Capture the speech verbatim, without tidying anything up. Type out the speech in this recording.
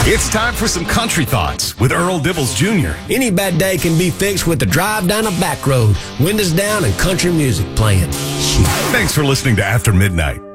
It's time for some country thoughts with Earl Dibbles Junior Any bad day can be fixed with a drive down a back road, windows down, and country music playing. Thanks for listening to After Midnight.